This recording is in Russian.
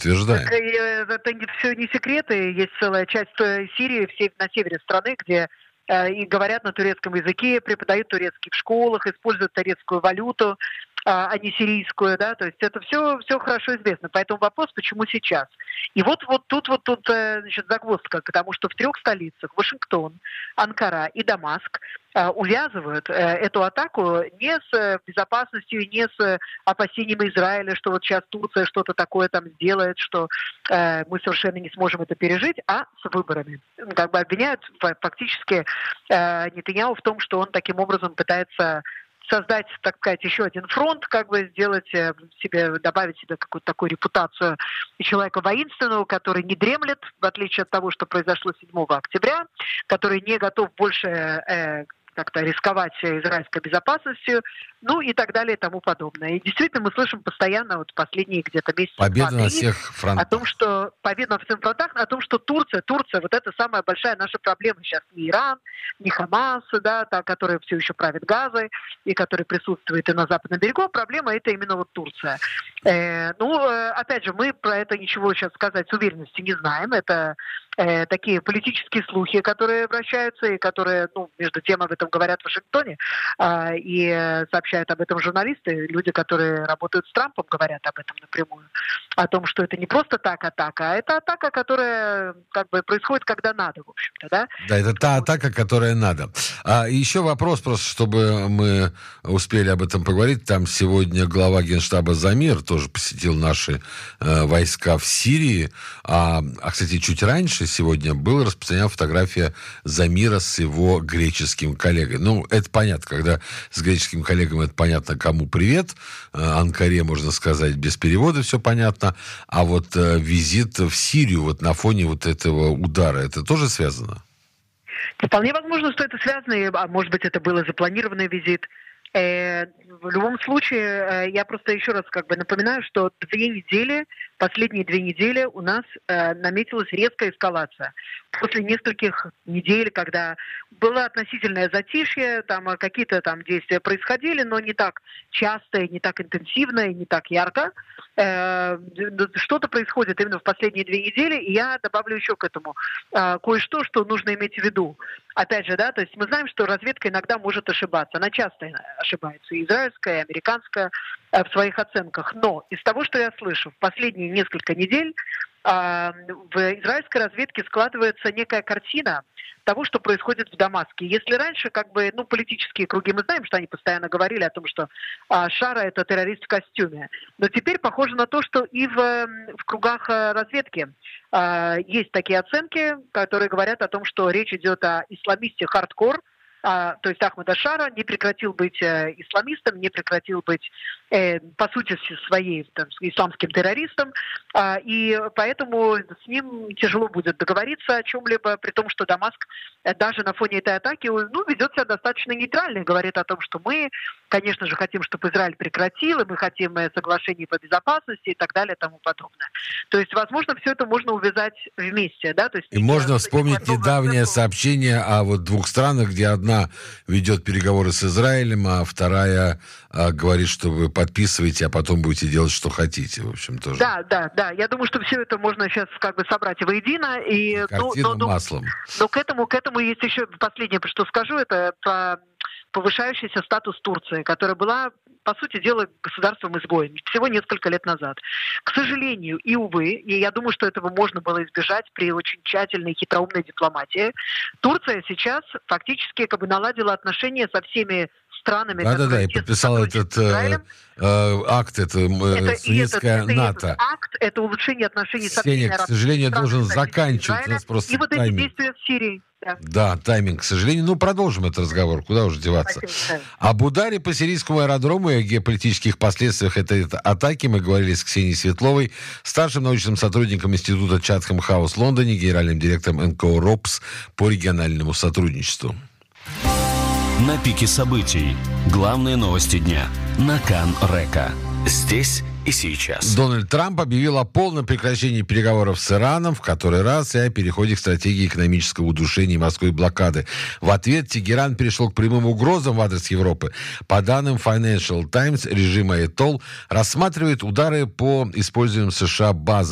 подтверждаем. Это все не секреты. Есть целая часть Сирии на севере страны, где и говорят на турецком языке, преподают турецкий в школах, используют турецкую валюту, а не сирийскую, да, то есть это все хорошо известно. Поэтому вопрос, почему сейчас? И вот тут, значит, загвоздка, потому что в 3 столицах, Вашингтон, Анкара и Дамаск, увязывают эту атаку не с безопасностью, не с опасением Израиля, что вот сейчас Турция что-то такое там сделает, что мы совершенно не сможем это пережить, а с выборами. Как бы обвиняют фактически Нетаньяху в том, что он таким образом пытается создать, так сказать, еще один фронт, как бы сделать себе, добавить себе какую-то такую репутацию человека воинственного, который не дремлет, в отличие от того, что произошло 7 октября, который не готов больше как-то рисковать израильской безопасностью, ну и так далее и тому подобное. И действительно мы слышим постоянно, вот последние где-то месяцы, победа на всех фронтах. о том, что победа на всех фронтах, о том, что Турция, вот это самая большая наша проблема сейчас. Не Иран, не Хамас, да, та, которая все еще правит Газой и который присутствует и на западном берегу, проблема это именно вот Турция. Опять же, мы про это ничего сейчас сказать с уверенностью не знаем. Это такие политические слухи, которые вращаются и которые, между тем об этом говорят в Вашингтоне и сообщают об этом журналисты, люди, которые работают с Трампом, говорят об этом напрямую, о том, что это не просто так атака, а это атака, которая как бы происходит, когда надо, в общем-то, да? Да, это та атака, которая надо. И еще вопрос, просто чтобы мы успели об этом поговорить. Там сегодня глава Генштаба Замир тоже посетил наши войска в Сирии. Кстати, чуть раньше сегодня была распространена фотография Замира с его греческим коллегой. Это понятно, когда с греческим коллегом, это понятно, кому привет. Анкаре, можно сказать, без перевода все понятно. А вот визит в Сирию вот на фоне вот этого удара, это тоже связано? Вполне возможно, что это связано, а может быть, это был запланированный визит. В любом случае, я просто еще раз напоминаю, что последние 2 недели у нас наметилась резкая эскалация. После нескольких недель, когда было относительное затишье, там какие-то там действия происходили, но не так часто, и не так интенсивно, и не так ярко. Что-то происходит именно в последние 2 недели, и я добавлю еще к этому кое-что, что нужно иметь в виду. Опять же, да, то есть мы знаем, что разведка иногда может ошибаться. Она часто ошибается, и израильская, и американская в своих оценках. Но из того, что я слышу, в последние несколько недель в израильской разведке складывается некая картина того, что происходит в Дамаске. Если раньше, политические круги, мы знаем, что они постоянно говорили о том, что Шара – это террорист в костюме. Но теперь похоже на то, что и в кругах разведки есть такие оценки, которые говорят о том, что речь идет о исламисте хардкор, то есть Ахмад аш-Шара не прекратил быть исламистом, не прекратил быть, по сути своей, исламским террористом, и поэтому с ним тяжело будет договориться о чем-либо, при том, что Дамаск даже на фоне этой атаки ведет себя достаточно нейтрально и говорит о том, что мы, конечно же, хотим, чтобы Израиль прекратил, и мы хотим соглашений по безопасности и так далее и тому подобное. То есть, возможно, все это можно увязать вместе. Да? То есть, и можно вспомнить недавнее сообщение о 2 странах, где одна ведет переговоры с Израилем, а вторая говорит, что вы подписываете, а потом будете делать, что хотите. В общем, тоже. Да. Я думаю, что все это можно сейчас собрать воедино. И, картину маслом. Но к этому есть еще последнее, что скажу, это про повышающийся статус Турции, которая была, по сути дела, государством-изгоем всего несколько лет назад. К сожалению, и увы, и я думаю, что этого можно было избежать при очень тщательной, хитроумной дипломатии, Турция сейчас фактически наладила отношения со всеми странами. Да, и подписала этот акт, Суннитская НАТО. Акт, это улучшение отношений со всеми к сожалению, должен заканчивать. И вот эти действия в Сирии. Да, тайминг, к сожалению. Продолжим этот разговор. Куда уже деваться? Об ударе по сирийскому аэродрому и о геополитических последствиях этой атаки мы говорили с Ксенией Светловой, старшим научным сотрудником Института Чатхэм Хаус в Лондоне, генеральным директором НКО РОПС по региональному сотрудничеству. На пике событий. Главные новости дня. На Кан-Река. Здесь и сейчас. Дональд Трамп объявил о полном прекращении переговоров с Ираном в который раз и о переходе к стратегии экономического удушения и морской блокады. В ответ Тегеран перешел к прямым угрозам в адрес Европы. По данным Financial Times, режим Аятолл рассматривает удары по использованиям США базам